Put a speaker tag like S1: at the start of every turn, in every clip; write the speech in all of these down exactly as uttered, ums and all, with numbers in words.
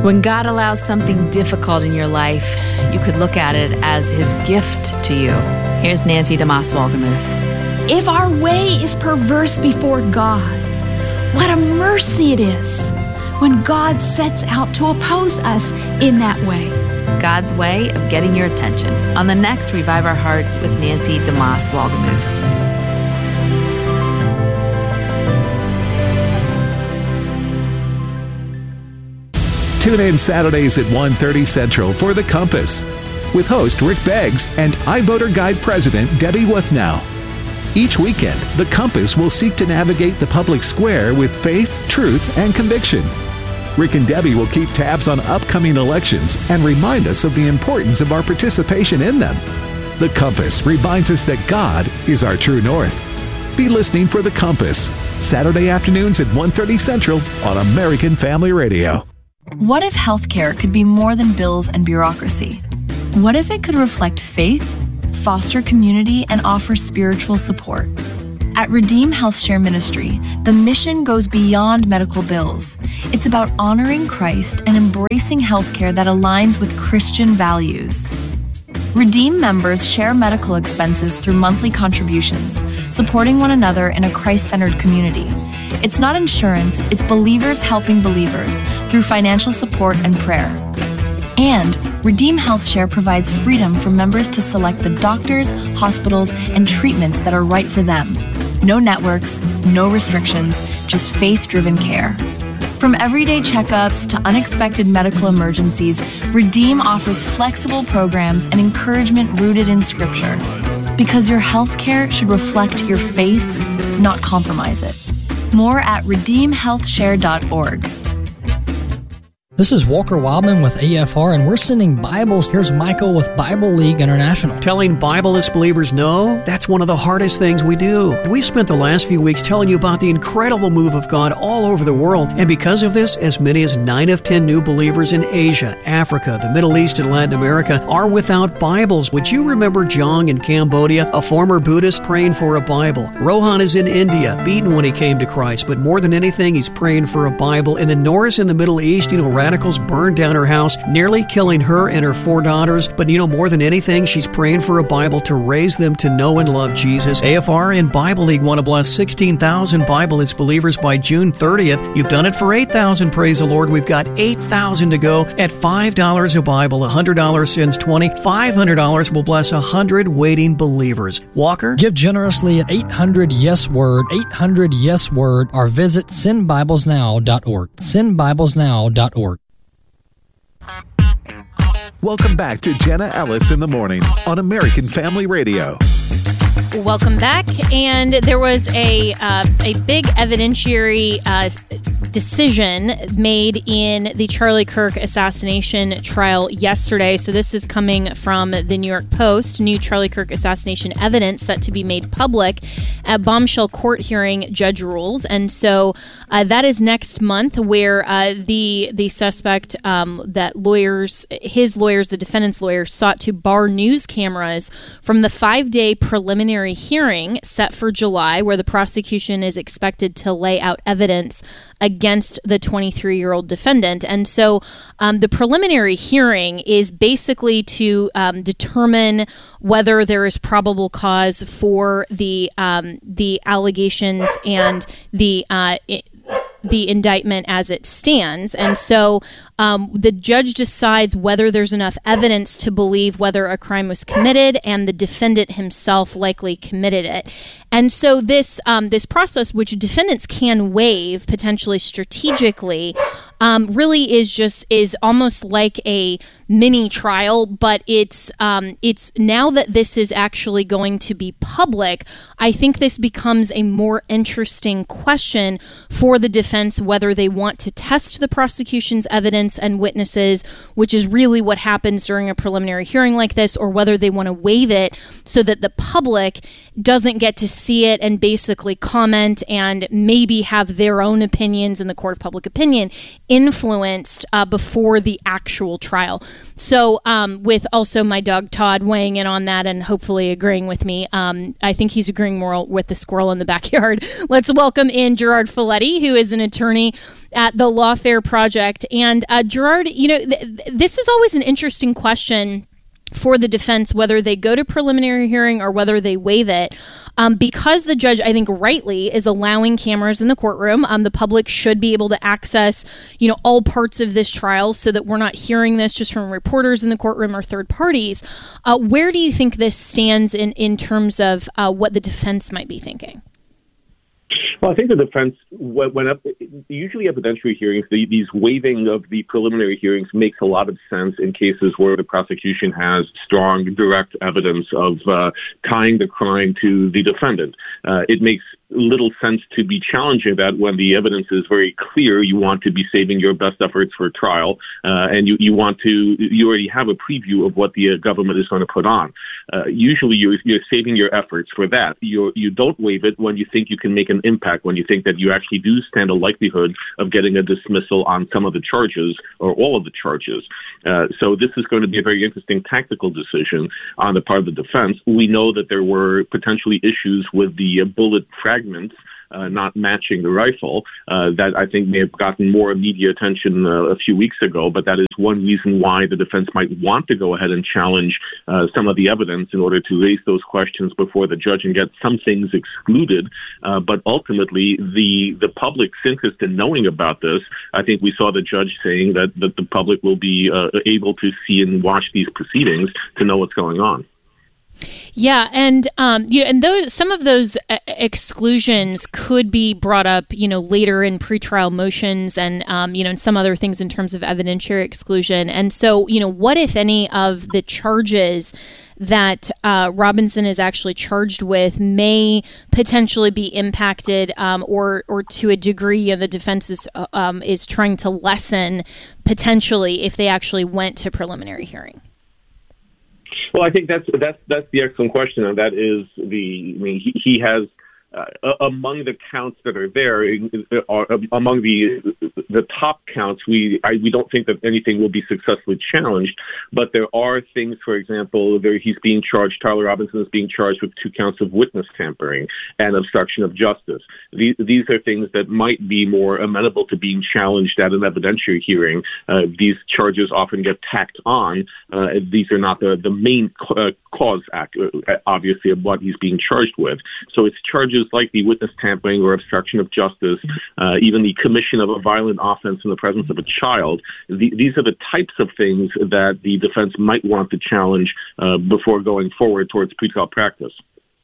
S1: When God allows something difficult in your life, you could look at it as His gift to you. Here's Nancy DeMoss Wolgemuth.
S2: If our way is perverse before God, what a mercy it is when God sets out to oppose us in that way.
S1: God's way of getting your attention on the next Revive Our Hearts with Nancy DeMoss Wolgemuth.
S3: Tune in Saturdays at one thirty Central for The Compass with host Rick Beggs and iVoter Guide President Debbie Wuthnow. Each weekend, The Compass will seek to navigate the public square with faith, truth, and conviction. Rick and Debbie will keep tabs on upcoming elections and remind us of the importance of our participation in them. The Compass reminds us that God is our true north. Be listening for The Compass, Saturday afternoons at one thirty Central on American Family Radio.
S4: What if healthcare could be more than bills and bureaucracy? What if it could reflect faith, foster community, and offer spiritual support? At Redeem HealthShare Ministry, the mission goes beyond medical bills. It's about honoring Christ and embracing healthcare that aligns with Christian values. Redeem members share medical expenses through monthly contributions, supporting one another in a Christ-centered community. It's not insurance, it's believers helping believers through financial support and prayer. And Redeem HealthShare provides freedom for members to select the doctors, hospitals, and treatments that are right for them. No networks, no restrictions, just faith-driven care. From everyday checkups to unexpected medical emergencies, Redeem offers flexible programs and encouragement rooted in Scripture. Because your healthcare should reflect your faith, not compromise it. More at redeem health share dot org.
S5: This is Walker Wildman with A F R, and we're sending Bibles. Here's Michael with Bible League International.
S6: Telling Bibleless believers no, that's one of the hardest things we do. We've spent the last few weeks telling you about the incredible move of God all over the world, and because of this, as many as nine of ten new believers in Asia, Africa, the Middle East, and Latin America are without Bibles. Would you remember Jong in Cambodia, a former Buddhist praying for a Bible? Rohan is in India, beaten when he came to Christ, but more than anything, he's praying for a Bible. And then Norris in the Middle East, you know, radicals burned down her house, nearly killing her and her four daughters. But you know, more than anything, she's praying for a Bible to raise them to know and love Jesus. A F R and Bible League want to bless sixteen thousand Bibleless believers by June thirtieth. You've done it for eight thousand, praise the Lord. We've got eight thousand to go at five dollars a Bible. one hundred dollars sends twenty. five hundred dollars will bless one hundred waiting believers. Walker?
S5: Give generously at eight hundred yes word, eight hundred yes word, or visit send bibles now dot org. send bibles now dot org.
S3: Welcome back to Jenna Ellis in the Morning on American Family Radio.
S7: Welcome back. And there was a uh, a big evidentiary uh, decision made in the Charlie Kirk assassination trial yesterday. So this is coming from the New York Post. New Charlie Kirk assassination evidence set to be made public at bombshell court hearing, judge rules. And so uh, that is next month, where uh, the the suspect um, that lawyers, his lawyers, the defendant's lawyers, sought to bar news cameras from the five-day preliminary hearing set for July, where the prosecution is expected to lay out evidence against the twenty-three-year-old defendant. And so um, the preliminary hearing is basically to um, determine whether there is probable cause for the um, the allegations and the uh, it, the indictment as it stands. And so um, the judge decides whether there's enough evidence to believe whether a crime was committed, and the defendant himself likely committed it. And so this um, this process, which defendants can waive potentially strategically, um, really is just is almost like a mini trial. But it's um, it's now that this is actually going to be public, I think this becomes a more interesting question for the defense, whether they want to test the prosecution's evidence and witnesses, which is really what happens during a preliminary hearing like this, or whether they want to waive it so that the public doesn't get to see it and basically comment and maybe have their own opinions in the court of public opinion influenced uh, before the actual trial. So um, with also my dog Todd weighing in on that and hopefully agreeing with me, um, I think he's agreeing more with the squirrel in the backyard. Let's welcome in Gerard Filitti, who is an attorney at the Lawfare Project. And uh, Gerard, you know, th- this is always an interesting question for the defense, whether they go to preliminary hearing or whether they waive it. Um, because the judge, I think rightly, is allowing cameras in the courtroom. Um, the public should be able to access, you know, all parts of this trial so that we're not hearing this just from reporters in the courtroom or third parties. Uh, where do you think this stands in, in terms of uh, what the defense might be thinking?
S8: Well, I think the defense went up. Usually, evidentiary hearings, the, these waiving of the preliminary hearings makes a lot of sense in cases where the prosecution has strong, direct evidence of uh, tying the crime to the defendant. Uh, it makes little sense to be challenging that when the evidence is very clear. You want to be saving your best efforts for trial, uh, and you, you want to. You already have a preview of what the uh, government is going to put on. Uh, usually, you're, you're saving your efforts for that. You you don't waive it when you think you can make an impact, when you think that you actually do stand a likelihood of getting a dismissal on some of the charges or all of the charges. Uh, so this is going to be a very interesting tactical decision on the part of the defense. We know that there were potentially issues with the uh, bullet fragments Uh, not matching the rifle. Uh, that I think may have gotten more media attention uh, a few weeks ago, but that is one reason why the defense might want to go ahead and challenge uh, some of the evidence in order to raise those questions before the judge and get some things excluded. Uh, but ultimately, the the public's interest in knowing about this, I think we saw the judge saying that, that the public will be uh, able to see and watch these proceedings to know what's going on.
S7: Yeah, and um, you know, and those some of those uh, exclusions could be brought up, you know, later in pretrial motions, and um, you know, and some other things in terms of evidentiary exclusion. And so, you know, what if any of the charges that uh, Robinson is actually charged with may potentially be impacted, um, or or to a degree, you know, the defense is uh, um, is trying to lessen potentially if they actually went to preliminary hearing.
S8: Well, I think that's that's that's the excellent question, and that is the. I mean, he, he has uh, among the counts that are there, are, among the the top counts. We I, we don't think that anything will be successfully challenged, but there are things. For example, there he's being charged. Tyler Robinson is being charged with two counts of witness tampering and obstruction of justice. These these are things that might be more amenable to being challenged at an evidentiary hearing. Uh, these charges often get tacked on. Uh, these are not the the main uh, cause, act, uh, obviously, of what he's being charged with. So it's charges like the witness tampering or obstruction of justice, uh, even the commission of a violent offense in the presence of a child. The, these are the types of things that the defense might want to challenge uh, before going forward towards pretrial practice.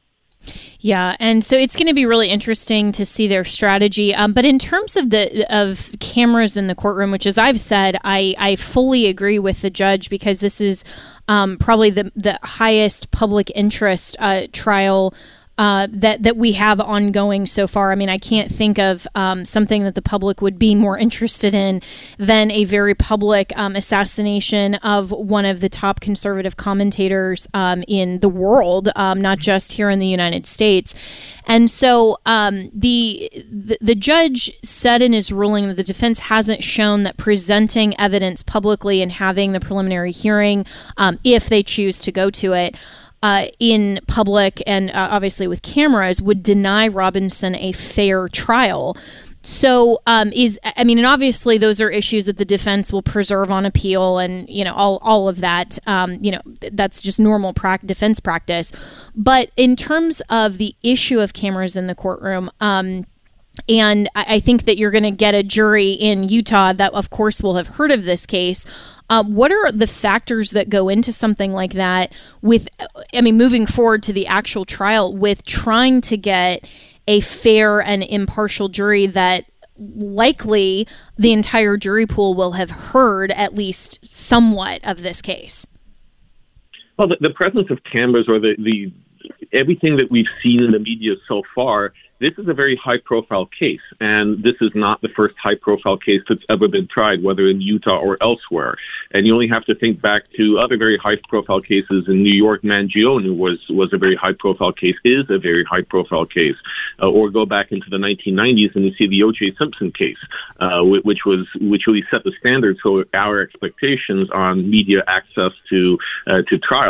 S7: Yeah, and so it's going to be really interesting to see their strategy. Um, but in terms of the of cameras in the courtroom, which, as I've said, I, I fully agree with the judge, because this is um, probably the the highest public interest uh, trial Uh, that that we have ongoing so far. I mean, I can't think of um, something that the public would be more interested in than a very public um, assassination of one of the top conservative commentators um, in the world, um, not just here in the United States. And so um, the, the the judge said in his ruling that the defense hasn't shown that presenting evidence publicly and having the preliminary hearing, um, if they choose to go to it, Uh, in public and uh, obviously with cameras, would deny Robinson a fair trial. So um, is, I mean, and obviously those are issues that the defense will preserve on appeal, and, you know, all, all of that, um, you know, that's just normal pra- defense practice. But in terms of the issue of cameras in the courtroom, um, and I, I think that you're going to get a jury in Utah that, of course, will have heard of this case. Um, what are the factors that go into something like that with, I mean, moving forward to the actual trial, with trying to get a fair and impartial jury that likely the entire jury pool will have heard at least somewhat of this case?
S8: Well, the, the presence of cameras, or the, the everything that we've seen in the media so far, this is a very high-profile case, and this is not the first high-profile case that's ever been tried, whether in Utah or elsewhere. And you only have to think back to other very high-profile cases in New York. Mangione was was a very high-profile case, is a very high-profile case. Uh, or go back into the nineteen nineties and you see the O J Simpson case, uh, which was which really set the standards for our expectations on media access to uh, to trials.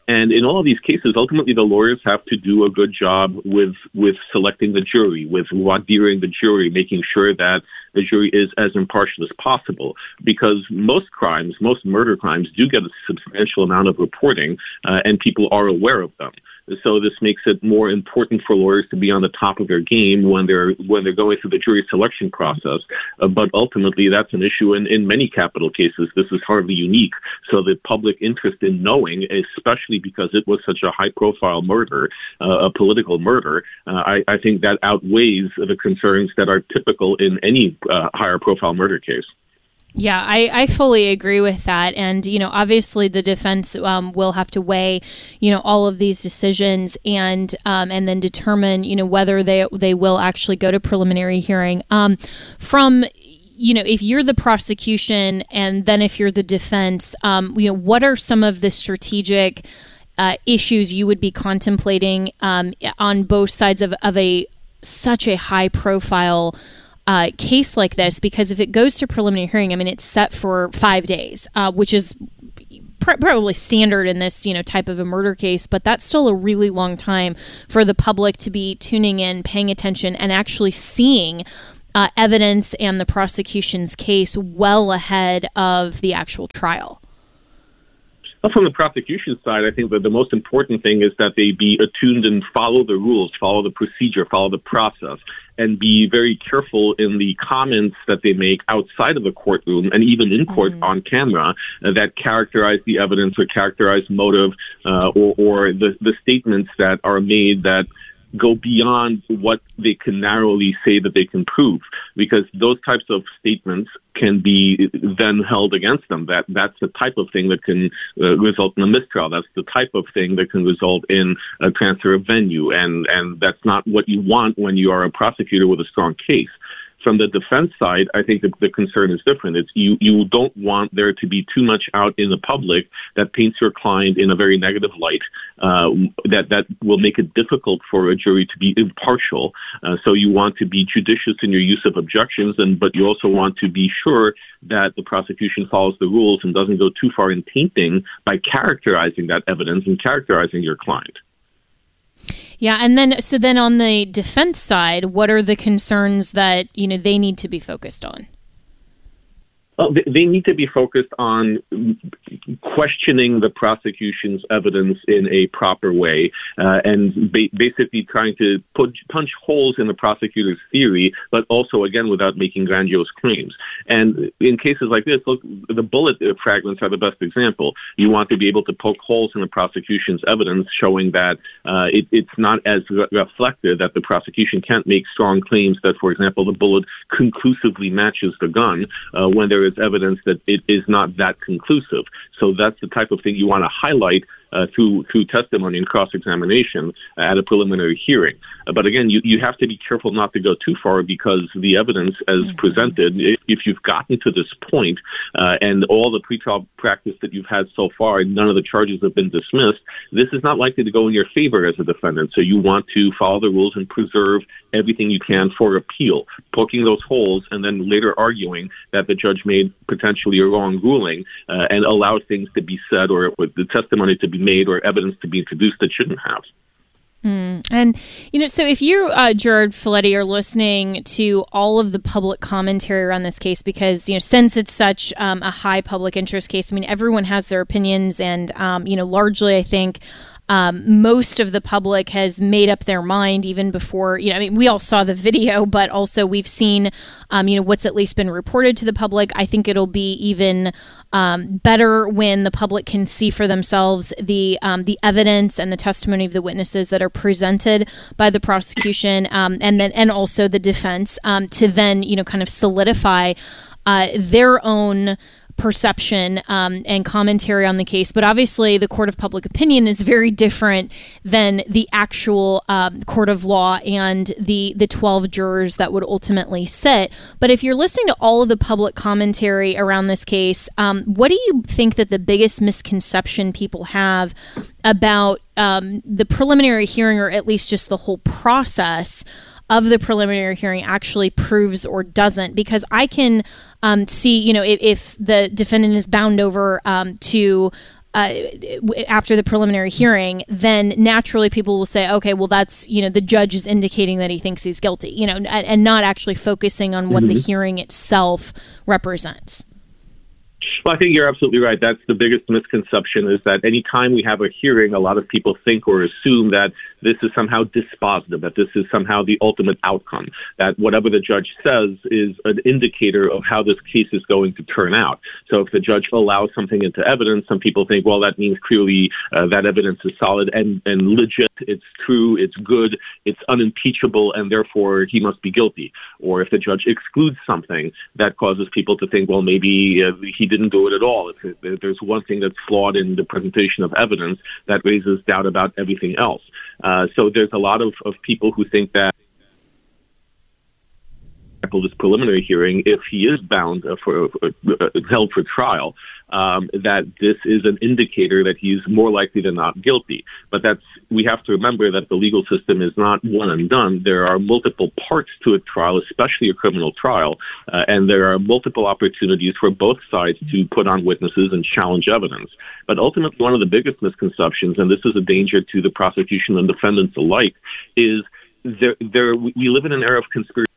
S8: And in all of these cases, ultimately the lawyers have to do a good job with with selecting the jury, with voir direing the jury, making sure that the jury is as impartial as possible, because most crimes, most murder crimes do get a substantial amount of reporting, uh, and people are aware of them. So this makes it more important for lawyers to be on the top of their game when they're when they're going through the jury selection process. Uh, but ultimately, that's an issue in, in many capital cases. This is hardly unique. So the public interest in knowing, especially because it was such a high-profile murder, uh, a political murder, uh, I, I think that outweighs the concerns that are typical in any uh, higher-profile murder case.
S7: Yeah, I, I fully agree with that. And, you know, obviously the defense um, will have to weigh, you know, all of these decisions and um, and then determine, you know, whether they they will actually go to preliminary hearing. Um, from, you know, if you're the prosecution and then if you're the defense, um, you know, what are some of the strategic uh, issues you would be contemplating um, on both sides of, of a such a high profile Uh, case like this? Because if it goes to preliminary hearing, I mean, it's set for five days, uh, which is pr- probably standard in this, you know, type of a murder case, but that's still a really long time for the public to be tuning in, paying attention, and actually seeing uh, evidence and the prosecution's case well ahead of the actual trial.
S8: Well, from the prosecution side, I think that the most important thing is that they be attuned and follow the rules, follow the procedure, follow the process, and be very careful in the comments that they make outside of the courtroom and even in court mm-hmm. on camera uh, that characterize the evidence or characterize motive uh, or, or the, the statements that are made that go beyond what they can narrowly say that they can prove, because those types of statements can be then held against them. That that's the type of thing that can uh, result in a mistrial. That's the type of thing that can result in a transfer of venue, and and that's not what you want when you are a prosecutor with a strong case. From the defense side, I think the, the concern is different. It's you, you don't want there to be too much out in the public that paints your client in a very negative light, uh, that, that will make it difficult for a jury to be impartial. Uh, so you want to be judicious in your use of objections, and but you also want to be sure that the prosecution follows the rules and doesn't go too far in tainting by characterizing that evidence and characterizing your client.
S7: Yeah, and then so then on the defense side, what are the concerns that, you know, they need to be focused on?
S8: Well, they need to be focused on questioning the prosecution's evidence in a proper way uh, and ba- basically trying to put, punch holes in the prosecutor's theory, but also, again, without making grandiose claims. And in cases like this, look, the bullet fragments are the best example. You want to be able to poke holes in the prosecution's evidence, showing that uh, it, it's not as re- reflective, that the prosecution can't make strong claims that, for example, the bullet conclusively matches the gun uh, when there is evidence that it is not that conclusive. So that's the type of thing you want to highlight uh, through through testimony and cross-examination at a preliminary hearing. Uh, but again, you, you have to be careful not to go too far, because the evidence as mm-hmm. presented, if, if you've gotten to this point uh, and all the pretrial practice that you've had so far, none of the charges have been dismissed, this is not likely to go in your favor as a defendant. So you want to follow the rules and preserve everything you can for appeal, poking those holes and then later arguing that the judge made potentially a wrong ruling uh, and allow things to be said or the testimony to be made or evidence to be introduced that shouldn't have.
S7: Mm. And, you know, so if you, uh, Gerard Filitti, are listening to all of the public commentary around this case, because, you know, since it's such um, a high public interest case, I mean, everyone has their opinions and, um, you know, largely, I think, Um, most of the public has made up their mind even before, you know, I mean, we all saw the video, but also we've seen, um, you know, what's at least been reported to the public. I think it'll be even um, better when the public can see for themselves the um, the evidence and the testimony of the witnesses that are presented by the prosecution um, and then and also the defense um, to then, you know, kind of solidify uh, their own perception um, and commentary on the case. But obviously the court of public opinion is very different than the actual um, court of law and the the twelve jurors that would ultimately sit. But if you're listening to all of the public commentary around this case, um, what do you think that the biggest misconception people have about um, the preliminary hearing, or at least just the whole process of the preliminary hearing, actually proves or doesn't? Because I can um, see, you know, if, if the defendant is bound over um, to uh, after the preliminary hearing, then naturally people will say, okay, well, that's, you know, the judge is indicating that he thinks he's guilty, you know, and, and not actually focusing on what mm-hmm. the hearing itself represents.
S8: Well, I think you're absolutely right. That's the biggest misconception, is that any time we have a hearing, a lot of people think or assume that this is somehow dispositive, that this is somehow the ultimate outcome, that whatever the judge says is an indicator of how this case is going to turn out. So if the judge allows something into evidence, some people think, well, that means clearly uh, that evidence is solid and, and legit, it's true, it's good, it's unimpeachable, and therefore he must be guilty. Or if the judge excludes something, that causes people to think, well, maybe uh, he didn't do it at all. If, if there's one thing that's flawed in the presentation of evidence, that raises doubt about everything else. Uh, so there's a lot of, of people who think that this preliminary hearing, if he is bound uh, for uh, held for trial, um, that this is an indicator that he's more likely than not guilty. But that's we have to remember that the legal system is not one and done. There are multiple parts to a trial, especially a criminal trial, uh, and there are multiple opportunities for both sides to put on witnesses and challenge evidence. But ultimately, one of the biggest misconceptions, and this is a danger to the prosecution and defendants alike, is there, there we live in an era of conspiracy.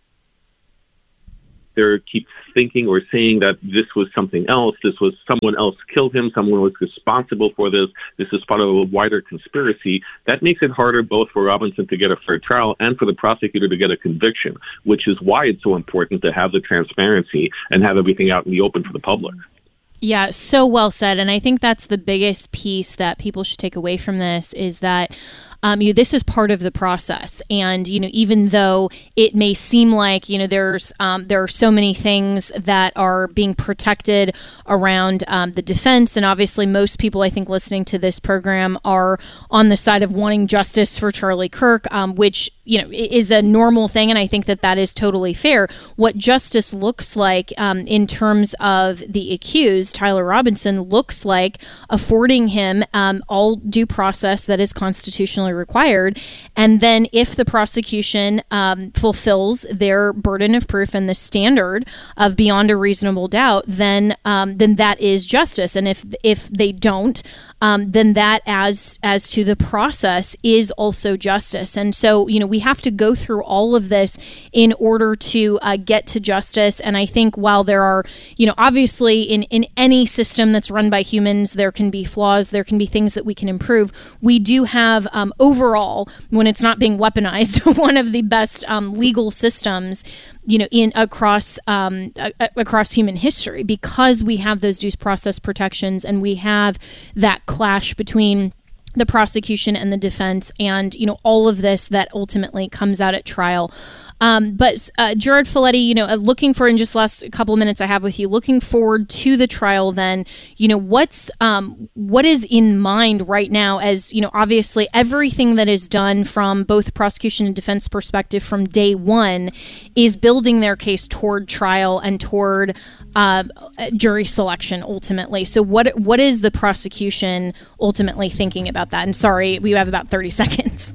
S8: There keeps thinking or saying that this was something else, this was someone else killed him, someone was responsible for this, this is part of a wider conspiracy. That makes it harder both for Robinson to get a fair trial and for the prosecutor to get a conviction, which is why it's so important to have the transparency and have everything out in the open for the public.
S7: Yeah, so well said. And I think that's the biggest piece that people should take away from this, is that Um, you know, this is part of the process. And, you know, even though it may seem like, you know, there's um, there are so many things that are being protected around um, the defense. And obviously, most people, I think, listening to this program are on the side of wanting justice for Charlie Kirk, um, which, you know, is a normal thing. And I think that that is totally fair. What justice looks like um, in terms of the accused, Tyler Robinson, looks like affording him um, all due process that is constitutionally required. And then if the prosecution um, fulfills their burden of proof and the standard of beyond a reasonable doubt, then um, then that is justice. And if if they don't, um, then that as as to the process is also justice. And so, you know, we have to go through all of this in order to uh, get to justice. And I think while there are, you know, obviously in, in any system that's run by humans, there can be flaws, there can be things that we can improve. We do have um, overall, when it's not being weaponized, one of the best um, legal systems, you know, in across um, a, across human history, because we have those due process protections and we have that clash between the prosecution and the defense, and, you know, all of this that ultimately comes out at trial. Um, but uh, Gerard Filitti, you know, uh, looking for, in just the last couple of minutes I have with you, looking forward to the trial then, you know, what's um, what is in mind right now, as, you know, obviously everything that is done from both prosecution and defense perspective from day one is building their case toward trial and toward uh, jury selection ultimately. So what what is the prosecution ultimately thinking about that? And sorry, we have about thirty seconds.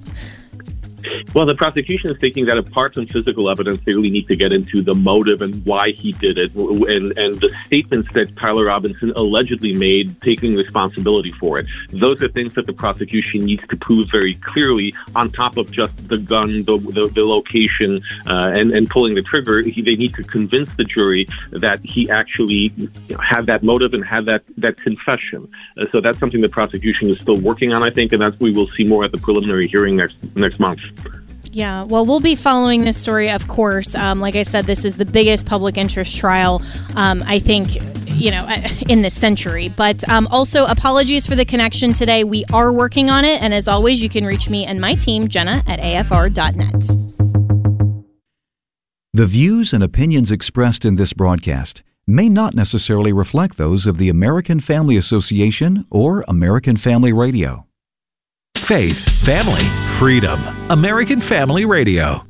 S8: Well, the prosecution is thinking that apart from physical evidence, they really need to get into the motive and why he did it, and, and the statements that Tyler Robinson allegedly made, taking responsibility for it. Those are things that the prosecution needs to prove very clearly, on top of just the gun, the, the, the location, uh, and, and pulling the trigger. He, they need to convince the jury that he actually, you know, had that motive and had that, that confession. Uh, so that's something the prosecution is still working on, I think, and that's we will see more at the preliminary hearing next next month.
S7: Yeah, well, we'll be following this story, of course. Um, like I said, this is the biggest public interest trial, um, I think, you know, in this century. But um, also, apologies for the connection today. We are working on it. And as always, you can reach me and my team, Jenna, at A F R dot net.
S9: The views and opinions expressed in this broadcast may not necessarily reflect those of the American Family Association or American Family Radio.
S3: Faith, family, freedom. American Family Radio.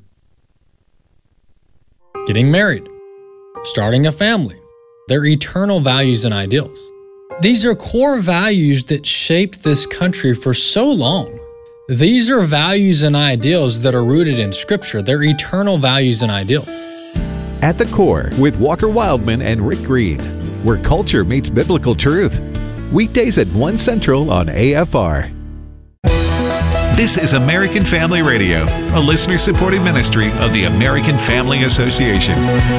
S5: Getting married, starting a family, their eternal values and ideals. These are core values that shaped this country for so long. These are values and ideals that are rooted in Scripture. They're eternal values and ideals.
S3: At the Core with Walker Wildman and Rick Green, where culture meets biblical truth. weekdays at one Central on A F R. This is American Family Radio, a listener-supported ministry of the American Family Association.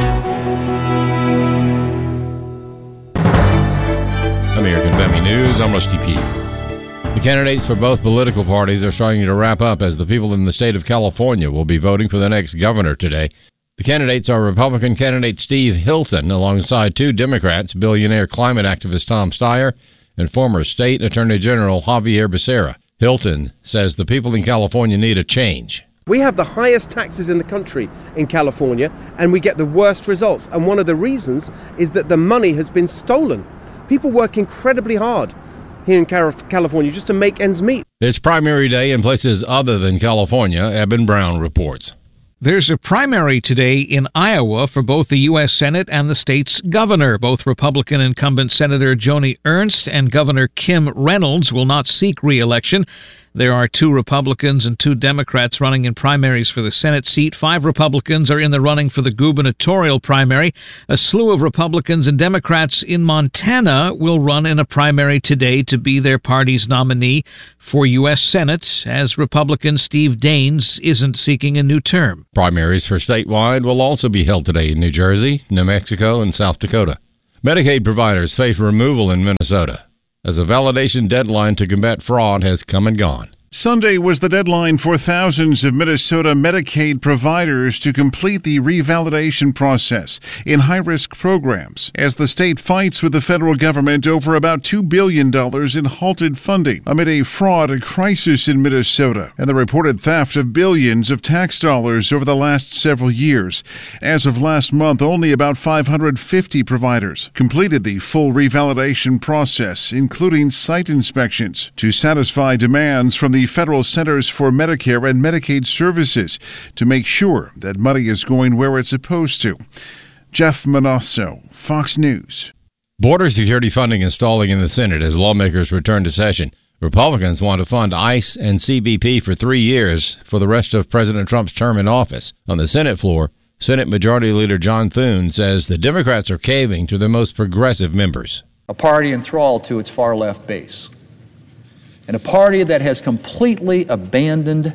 S10: American Family News, I'm Rusty P. The candidates for both political parties are starting to wrap up as the people in the state of California will be voting for the next governor today. The candidates are Republican candidate Steve Hilton alongside two Democrats, billionaire climate activist Tom Steyer and former state attorney general Javier Becerra. Hilton says the people in California need a change.
S11: We have the highest taxes in the country in California, and we get the worst results. And one of the reasons is that the money has been stolen. People work incredibly hard here in California just to make ends meet.
S10: It's primary day in places other than California, Eben Brown reports.
S12: There's a primary today in Iowa for both the U S Senate and the state's governor. Both Republican incumbent Senator Joni Ernst and Governor Kim Reynolds will not seek re-election. There are two Republicans and two Democrats running in primaries for the Senate seat. Five Republicans are in the running for the gubernatorial primary. A slew of Republicans and Democrats in Montana will run in a primary today to be their party's nominee for U S Senate, as Republican Steve Daines isn't seeking a new term.
S10: Primaries for statewide will also be held today in New Jersey, New Mexico, and South Dakota. Medicaid providers face removal in Minnesota as a validation deadline to combat fraud has come and gone.
S13: Sunday was the deadline for thousands of Minnesota Medicaid providers to complete the revalidation process in high-risk programs as the state fights with the federal government over about two billion dollars in halted funding amid a fraud crisis in Minnesota and the reported theft of billions of tax dollars over the last several years. As of last month, only about five hundred fifty providers completed the full revalidation process, including site inspections, to satisfy demands from the The Federal Centers for Medicare and Medicaid Services to make sure that money is going where it's supposed to. Jeff Manasso, Fox News.
S10: Border security funding is stalling in the Senate as lawmakers return to session. Republicans want to fund ICE and C B P for three years for the rest of President Trump's term in office. On the Senate floor, Senate Majority Leader John Thune says the Democrats are caving to their most progressive members.
S14: A party enthralled to its far-left base. And a party that has completely abandoned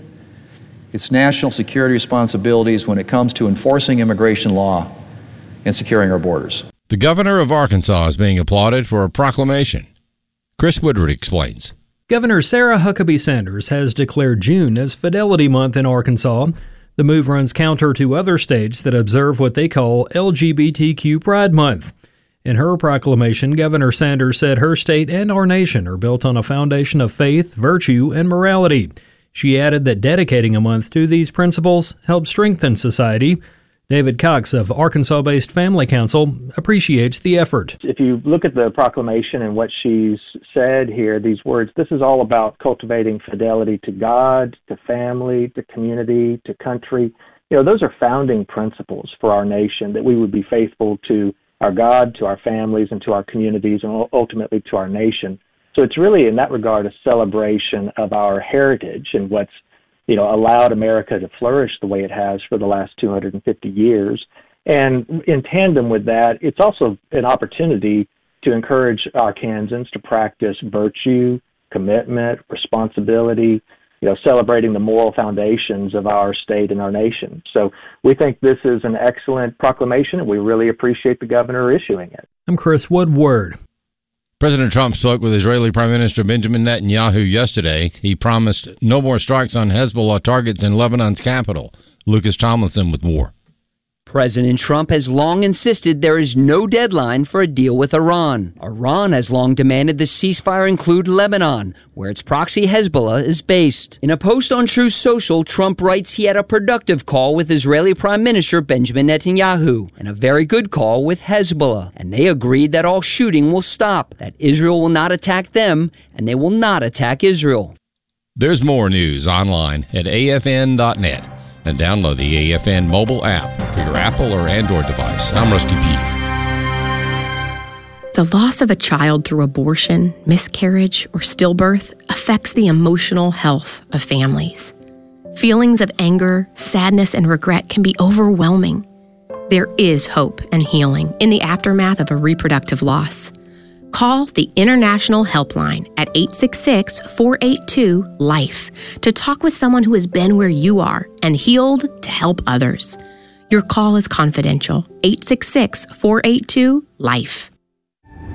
S14: its national security responsibilities when it comes to enforcing immigration law and securing our borders.
S10: The governor of Arkansas is being applauded for a proclamation. Chris Woodward explains.
S15: Governor Sarah Huckabee Sanders has declared June as Fidelity Month in Arkansas. The move runs counter to other states that observe what they call L G B T Q Pride Month. In her proclamation, Governor Sanders said her state and our nation are built on a foundation of faith, virtue, and morality. She added that dedicating a month to these principles helps strengthen society. David Cox of Arkansas-based Family Council appreciates the effort.
S16: If you look at the proclamation and what she's said here, these words, this is all about cultivating fidelity to God, to family, to community, to country. You know, those are founding principles for our nation, that we would be faithful to our God, to our families, and to our communities, and ultimately to our nation. So it's really, in that regard, a celebration of our heritage and what's, you know, allowed America to flourish the way it has for the last two hundred fifty years. And in tandem with that, it's also an opportunity to encourage Arkansans to practice virtue, commitment, responsibility, you know, celebrating the moral foundations of our state and our nation. So we think this is an excellent proclamation, and we really appreciate the governor issuing it.
S15: I'm Chris Woodward.
S10: President Trump spoke with Israeli Prime Minister Benjamin Netanyahu yesterday. He promised no more strikes on Hezbollah targets in Lebanon's capital. Lucas Tomlinson with more.
S17: President Trump has long insisted there is no deadline for a deal with Iran. Iran has long demanded the ceasefire include Lebanon, where its proxy Hezbollah is based. In a post on Truth Social, Trump writes he had a productive call with Israeli Prime Minister Benjamin Netanyahu and a very good call with Hezbollah. And they agreed that all shooting will stop, that Israel will not attack them, and they will not attack Israel.
S10: There's more news online at A F N dot net. And download the A F N mobile app for your Apple or Android device. I'm Rusty P.
S18: The loss of a child through abortion, miscarriage, or stillbirth affects the emotional health of families. Feelings of anger, sadness, and regret can be overwhelming. There is hope and healing in the aftermath of a reproductive loss. Call the International Helpline at eight six six, four eight two, LIFE to talk with someone who has been where you are and healed to help others. Your call is confidential. eight six six, four eight two, LIFE.